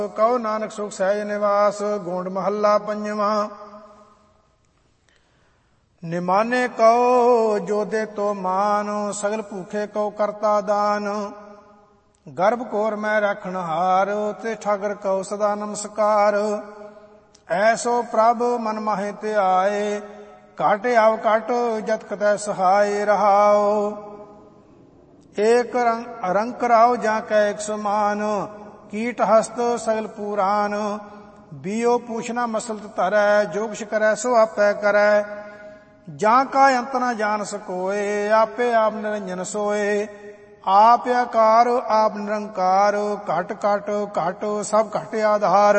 Q Nanak ਸੁਖ ਸਹਿਜ ਨਿਵਾਸ। ਗੋਂਡ ਮਹੱਲਾ ਪੰਜਵਾਂ। ਨਿਮਾਨੇ ਕਉ ਜੋਦੇ ਤੋ ਮਾਨ, ਸਗਲ ਭੂਖੇ ਕਉ ਕਰਤਾ ਦਾਨ। ਗਰਭ ਕੋਰ ਮੈਂ ਰੱਖਣ ਹਾਰ, ਤੇ ਠਾਗਰ ਕਉ ਸਦਾ ਨਮਸਕਾਰ। ਐਸੋ ਪ੍ਰਭ ਮਨ ਮਾਹੇ ਤੇ ਆਏ, ਘਟ ਆਵ ਘਟ ਜਤ ਕਤੈ ਸਹਾਏ ਰਹਾਉ। ਏਕ ਰੰਕ ਰਾਉ ਜਾਂ ਕੈ ਇੱਕ ਸਮਾਨ, ਕੀਟ ਹਸਤ ਸਗਲ ਪੂਰਾਨ। ਬੀਓ ਪੂਛਨਾ ਮਸਲਤ ਧਰੈ, ਜੋ ਕੁਛ ਕਰੈ ਸੋ ਆਪੈ ਕਰੈ। ਜਾਂ ਕਾ ਅੰਤ ਨ ਜਾਣ ਸਕੋਏ, ਆਪੇ ਆਪ ਨਿਰੰਜਨ ਸੋਏ। ਆਪ ਆਕਾਰ ਆਪ ਨਿਰੰਕਾਰ, ਘਟ ਘਟ ਘਟ ਸਭ ਘਟ ਆਧਾਰ।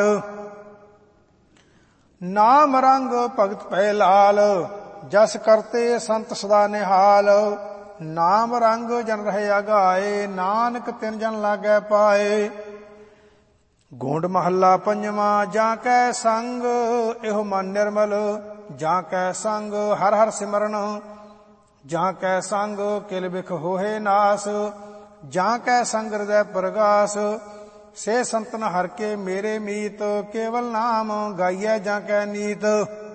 ਨਾਮ ਰੰਗ ਭਗਤ ਭੈ ਲਾਲ, ਜਸ ਕਰਤੇ ਸੰਤ ਸਦਾ ਨਿਹਾਲ। ਨਾਮ ਰੰਗ ਜਨ ਰਹੇ ਅਗਾਏ, ਨਾਨਕ ਤਿਨ ਜਨ ਲਾਗੈ ਪਾਏ। ਗੋਂਡ ਮਹੱਲਾ ਪੰਜਵਾਂ। ਜਾਂ ਕੈ ਸੰਗ ਇਹੋ ਮਨ ਨਿਰਮਲ, ਜਾਂ ਕੈ ਸੰਗ ਹਰ ਹਰ ਸਿਮਰਨ। ਜਾਂ ਕੈ ਸੰਗ ਕਿਲ ਬਿਖ ਹੋਏ ਨਾਸ, ਜਾਂ ਕੈ ਸੰਗ ਹਿਰਦੈ ਪ੍ਰਗਾਸ। ਸੇ ਸੰਤਨ ਹਰ ਕੇ ਮੇਰੇ ਮੀਤ, ਕੇਵਲ ਨਾਮ ਗਾਈਐ ਜਾਂ ਕੈ ਨੀਤ।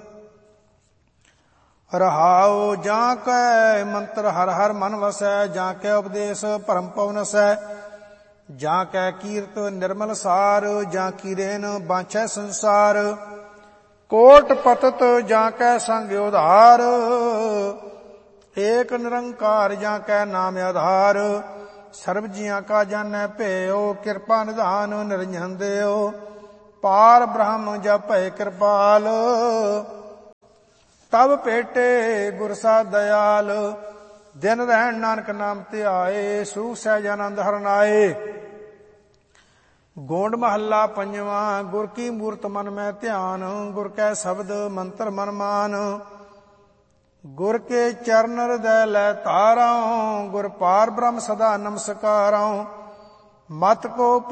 ਰਹਾਉ ਜਾਂ ਕੈ ਮੰਤਰ ਹਰ ਹਰ ਮਨ ਵਸੈ, ਜਾਂ ਕੈ ਉਪਦੇਸ਼ ਭਰਮ ਪਉ ਨਸੈ। ਜਾਂ ਕੈ ਕੀਰਤ ਨਿਰਮਲ ਸਾਰ, ਜਾਂ ਕੀਰੇਨ ਬਾਂਛੈ ਸੰਸਾਰ। ਕੋਟ ਪਤਤ ਜਾਂ ਕੈ ਸੰਗ ਉਧਾਰ, ਏਕ ਨਿਰੰਕਾਰ ਜਾਂ ਕੈ ਨਾਮ ਆਧਾਰ। ਸਰਬ ਜੀਆਂ ਕਾ ਜਾਣੈ ਭਇਓ, ਕਿਰਪਾ ਨਿਧਾਨ ਨਿਰੰਜਨ ਦਿਓ। ਪਾਰ ਬ੍ਰਹਮ ਜਪ ਭੈ ਕਿਰਪਾਲ, ਤਬ ਭੇਟੇ ਗੁਰ ਸਾ ਦਇਆਲ। ਦਿਨ ਰਹਿਣ ਨਾਨਕ ਨਾਮ ਧਿਆਏ, ਸੂਖ ਸਹਿਜ ਆਨੰਦ ਹਰਿ ਨਾਏ। ਗੋਂਡ ਮਹੱਲਾ ਪੰਜਵਾਂ। ਗੁਰ ਕੀ ਮੂਰਤ ਮਨ ਮੈਂ ਧਿਆਨ, ਗੁਰ ਕੈ ਸ਼ਬਦ ਮੰਤਰ ਮਨ ਮਾਨ। ਗੁਰ ਕੇ ਚਰਨ ਹਿਰਦੈ ਲੈ ਧਾਰਉ, ਗੁਰ ਪਾਰ ਬ੍ਰਹਮ ਸਦਾ ਨਮਸਕਾਰਉ। ਮਤ ਕੋ